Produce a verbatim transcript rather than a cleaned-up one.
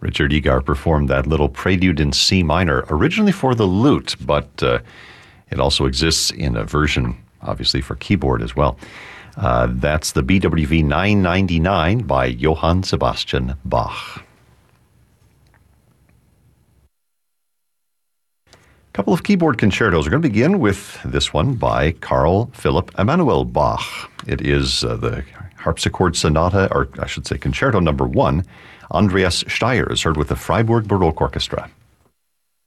Richard Egar performed that little prelude in C minor, originally for the lute, but uh, it also exists in a version, obviously, for keyboard as well. Uh, that's the B W V nine ninety-nine by Johann Sebastian Bach. A couple of keyboard concertos. We're going to begin with this one by Carl Philipp Emanuel Bach. It is uh, the harpsichord sonata, or I should say concerto number one. Andreas Steyr is heard with the Freiburg Baroque Orchestra.